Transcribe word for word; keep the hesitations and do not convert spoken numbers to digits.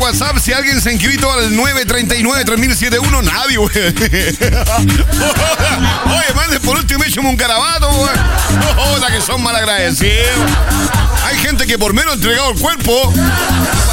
WhatsApp si alguien se inscrito al nueve tres nueve tres mil setenta y uno. Nadie, güey. Oye, mande por último, échame un carabato, güey. Oye, que son malagradecidos. Hay gente que por menos ha entregado el cuerpo.